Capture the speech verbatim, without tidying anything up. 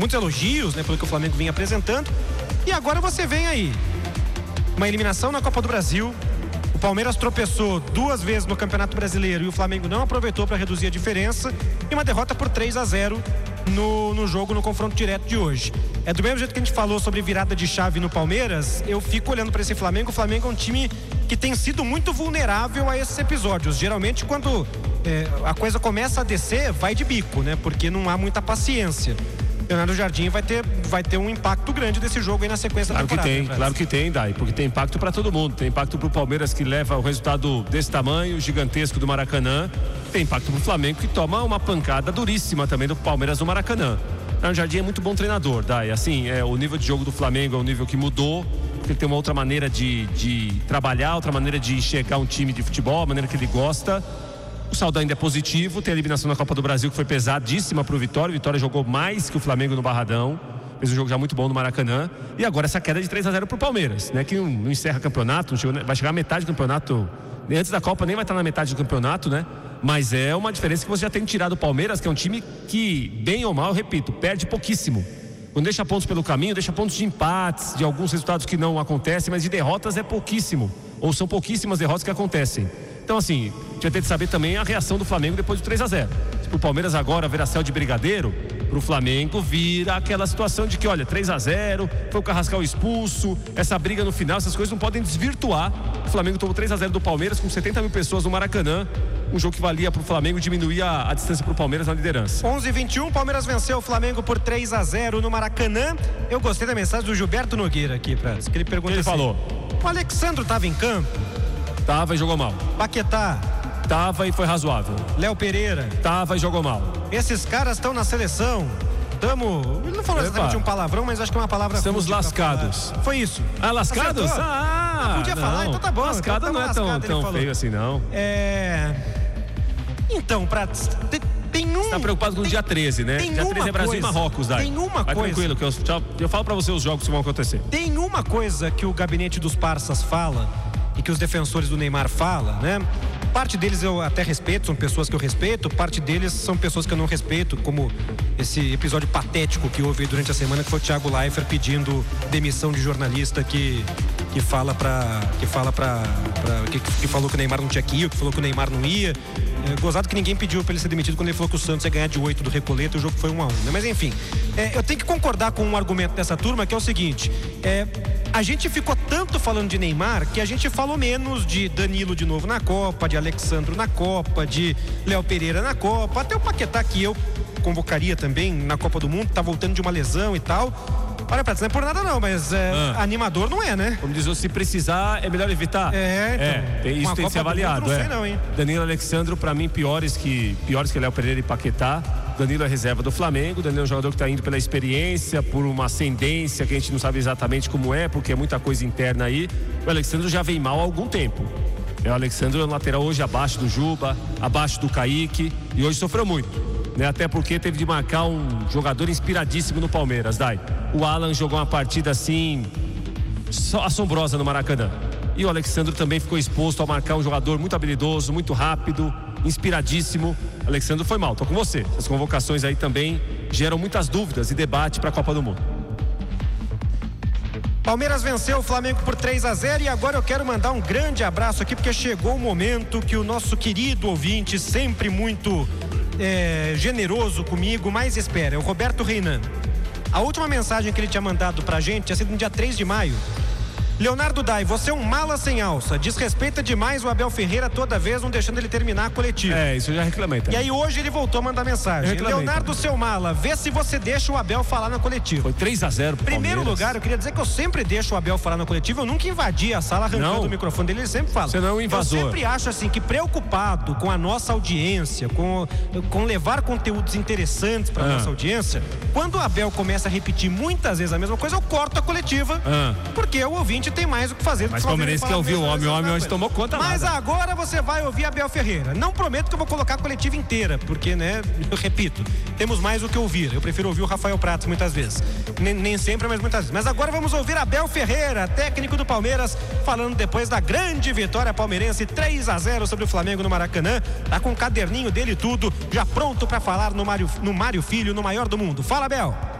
muitos elogios, né, pelo que o Flamengo vinha apresentando. E agora você vem aí, uma eliminação na Copa do Brasil. O Palmeiras tropeçou duas vezes no Campeonato Brasileiro e o Flamengo não aproveitou para reduzir a diferença. E uma derrota por três a zero no, no jogo, no confronto direto de hoje. É do mesmo jeito que a gente falou sobre virada de chave no Palmeiras, eu fico olhando para esse Flamengo. O Flamengo é um time que tem sido muito vulnerável a esses episódios. Geralmente, quando é, a coisa começa a descer, vai de bico, né? Porque não há muita paciência. Leonardo Jardim vai ter, vai ter um impacto grande desse jogo aí na sequência claro da temporada. Que tem, né, claro que tem, Dai, porque tem impacto para todo mundo. Tem impacto pro Palmeiras, que leva o resultado desse tamanho, gigantesco, do Maracanã. Tem impacto pro Flamengo, que toma uma pancada duríssima também do Palmeiras no Maracanã. O Jardim é muito bom treinador, Dai. Assim, é, o nível de jogo do Flamengo é um nível que mudou, porque ele tem uma outra maneira de, de trabalhar, outra maneira de enxergar um time de futebol, a maneira que ele gosta. O saldo ainda é positivo, tem a eliminação na Copa do Brasil, que foi pesadíssima pro Vitória. O Vitória jogou mais que o Flamengo no Barradão, fez um jogo já muito bom no Maracanã. E agora essa queda de três a zero pro Palmeiras, né? Que não, não encerra campeonato, não chegou, vai chegar a metade do campeonato, antes da Copa nem vai estar na metade do campeonato, né? Mas é uma diferença que você já tem tirado o Palmeiras, que é um time que, bem ou mal, eu repito, perde pouquíssimo. Quando deixa pontos pelo caminho, deixa pontos de empates, de alguns resultados que não acontecem, mas de derrotas é pouquíssimo, ou são pouquíssimas derrotas que acontecem. Então, assim, a gente vai ter que saber também a reação do Flamengo depois do três a zero. Se pro Palmeiras agora virar céu de brigadeiro, pro Flamengo vira aquela situação de que, olha, três a zero, foi o Carrascal expulso, essa briga no final, essas coisas não podem desvirtuar. O Flamengo tomou três a zero do Palmeiras com setenta mil pessoas no Maracanã, um jogo que valia pro Flamengo diminuir a, a distância pro Palmeiras na liderança. onze e vinte e um, Palmeiras venceu o Flamengo por três a zero no Maracanã. Eu gostei da mensagem do Gilberto Nogueira aqui, pra, que ele pergunta ele assim, falou: o Alexandro tava em campo? Tava e jogou mal. Paquetá? Tava e foi razoável. Léo Pereira? Tava e jogou mal. Esses caras estão na seleção. Tamo... Ele não falou Epa. exatamente um palavrão, mas acho que é uma palavra... Estamos lascados. Foi isso. Ah, lascados? Acertou? Ah, não podia não. falar, então tá bom. Lascado então não é lascado, tão, tão feio assim, não. É... Então, Pratos, tem, tem um... Você tá preocupado com o dia treze, né? Tem dia uma treze é Brasil coisa, e Marrocos, Dai. Tem uma Vai coisa... tranquilo, que eu, já, eu falo pra você os jogos que vão acontecer. Tem uma coisa que o gabinete dos parças fala e que os defensores do Neymar falam, né? Parte deles eu até respeito, são pessoas que eu respeito, parte deles são pessoas que eu não respeito, como esse episódio patético que houve durante a semana, que foi o Thiago Leifert pedindo demissão de jornalista que, que fala pra. que fala pra. pra que, que falou que o Neymar não tinha que ir, que falou que o Neymar não ia. É, gozado que ninguém pediu pra ele ser demitido quando ele falou que o Santos ia ganhar de oito do Recoleto, o jogo foi um a um, né? Mas enfim, é, eu tenho que concordar com um argumento dessa turma, que é o seguinte: é, a gente ficou tanto falando de Neymar que a gente falou menos de Danilo de novo na Copa, de Alexandro na Copa, de Léo Pereira na Copa, até o Paquetá, que eu convocaria também na Copa do Mundo, tá voltando de uma lesão e tal. Olha, Pratos, não é por nada não, mas é, ah. animador não é, né? Como diz, se precisar, é melhor evitar. É, então. É, tem, isso tem que ser avaliado. Não é. sei não, hein? Danilo e Alexandro, pra mim, piores que, piores que Léo Pereira e Paquetá. Danilo é reserva do Flamengo. Danilo é um jogador que tá indo pela experiência, por uma ascendência que a gente não sabe exatamente como é, porque é muita coisa interna aí. O Alexandro já vem mal há algum tempo. O Alexandro é um lateral hoje abaixo do Juba, abaixo do Kaique, e hoje sofreu muito, né? Até porque teve de marcar um jogador inspiradíssimo no Palmeiras, Dai. O Alan jogou uma partida assim assombrosa no Maracanã. E o Alexandro também ficou exposto a marcar um jogador muito habilidoso, muito rápido, inspiradíssimo. O Alexandro foi mal, tô com você. As convocações aí também geram muitas dúvidas e debate para a Copa do Mundo. Palmeiras venceu o Flamengo por três a zero e agora eu quero mandar um grande abraço aqui, porque chegou o momento que o nosso querido ouvinte, sempre muito é, generoso comigo, mais espera, é o Roberto Reinan. A última mensagem que ele tinha mandado pra gente tinha sido no dia três de maio. Leonardo Dai, você é um mala sem alça, desrespeita demais o Abel Ferreira toda vez, não deixando ele terminar a coletiva. É, isso eu já reclamei também. E aí hoje ele voltou a mandar mensagem. Leonardo, seu mala, vê se você deixa o Abel falar na coletiva. Foi três a zero pro Primeiro Palmeiras. lugar, eu queria dizer que eu sempre deixo o Abel falar na coletiva, eu nunca invadi a sala arrancando não. o microfone dele, ele sempre fala. Você não é um invasor. Eu sempre acho assim, que preocupado com a nossa audiência, com, com levar conteúdos interessantes pra ah. nossa audiência, quando o Abel começa a repetir muitas vezes a mesma coisa, eu corto a coletiva, ah. porque o ouvinte tem mais o que fazer. Mas o Palmeirense quer ouvir o homem, o homem hoje tomou conta. Mas nada. agora você vai ouvir Abel Ferreira. Não prometo que eu vou colocar a coletiva inteira, porque, né, eu repito, temos mais o que ouvir. Eu prefiro ouvir o Rafael Pratos muitas vezes. Nem, nem sempre, mas muitas vezes. Mas agora vamos ouvir Abel Ferreira, técnico do Palmeiras, falando depois da grande vitória palmeirense, três a zero sobre o Flamengo no Maracanã. Tá com o caderninho dele e tudo, já pronto pra falar no Mário, no Mário Filho, no maior do mundo. Fala, Abel!